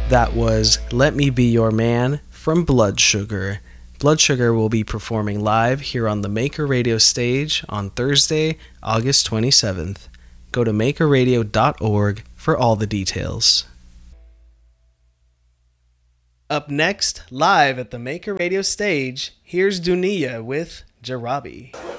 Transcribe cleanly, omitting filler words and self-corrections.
That was Let Me Be Your Man from Blood Sugar. Blood Sugar will be performing live here on the Maker Radio stage on Thursday, August 27th. Go to makerradio.org for all the details. Up next, live at the Maker Radio stage, here's Dunia with Jarabi.